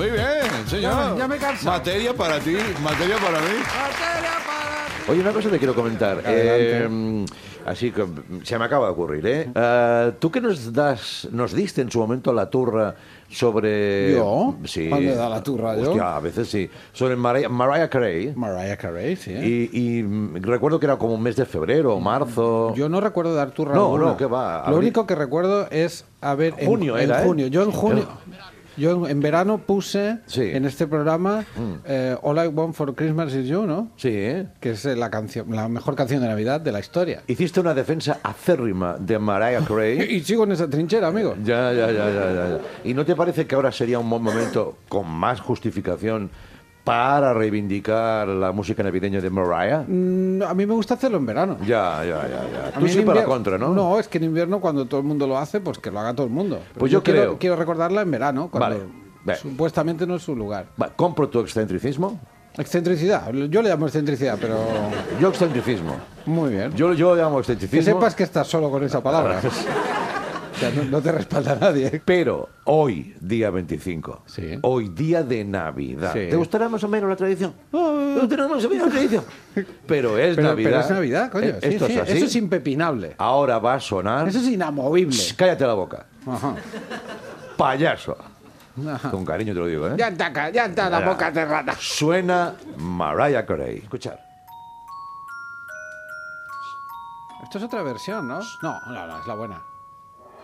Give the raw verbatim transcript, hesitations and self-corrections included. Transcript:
Muy bien, señor. Ya me- ya me he cansado. Materia para ti, materia para mí. Materia para... Oye, una cosa te quiero comentar. Adelante. Eh, así que se me acaba de ocurrir, ¿eh? Eh, ¿Tú qué nos das, nos diste en su momento la turra sobre... ¿Yo? Sí. ¿Cuándo he dado la turra yo? Hostia, a veces sí. Sobre Mariah, Mariah Carey. Mariah Carey, sí. Y, y mm, recuerdo que era como un mes de febrero, marzo... Yo no recuerdo dar turra No, alguna. no, ¿qué va? Lo Abril. único que recuerdo es haber... en- Junio en, era, ¿eh? junio. Yo en junio... Yo en, en verano puse Sí. en este programa eh, All I Want for Christmas Is You, ¿no? Sí, ¿eh? Que es eh, la canción, la mejor canción de Navidad de la historia. Hiciste una defensa acérrima de Mariah Carey. Y sigo en esa trinchera, amigo. Ya, ya, ya, ya, ya, ya. ¿Y no te parece que ahora sería un buen momento con más justificación para reivindicar la música navideña de Mariah? Mm, a mí me gusta hacerlo en verano. Ya, ya, ya, ya. A Tú mí sí en para la invier- contra, ¿no? No, es que en invierno cuando todo el mundo lo hace, pues que lo haga todo el mundo. Pero Pues yo quiero, creo- quiero recordarla en verano, cuando Vale, ve. supuestamente no es su lugar. Va, compro tu excentricismo. Excentricidad, yo le llamo excentricidad, pero Yo excentricismo. muy bien. Yo, yo lo llamo Que excentricismo. sepas que estás solo con esa palabra. O sea, no, no te respalda nadie. Pero hoy, día veinticinco, Sí. hoy, día de Navidad. Sí. ¿Te gustará más o menos la tradición? ¿Te gustará más o menos la tradición? Pero es Pero, Navidad. pero es Navidad, coño. Eh, Sí, Esto sí, es así. eso es impepinable. Ahora va a sonar... Eso es inamovible. Shh, cállate la boca. Ajá. Payaso. Ajá. Con cariño te lo digo, ¿eh? Ya está, ca- ya está la Ahora, boca cerrada. Suena Mariah Carey. Escuchar. Esto es otra versión, ¿no? No, no, no, es la buena.